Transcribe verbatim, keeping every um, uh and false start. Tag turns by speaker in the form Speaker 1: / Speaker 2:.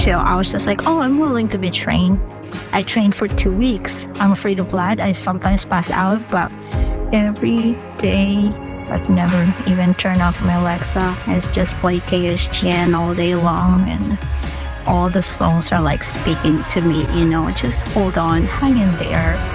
Speaker 1: So I was just like, oh, I'm willing to be trained. I trained for two weeks. I'm afraid of blood. I sometimes pass out, but every day I've never even turned off my Alexa. It's just play K S T N all day long, and all the songs are like speaking to me, you know, just hold on, hang in there.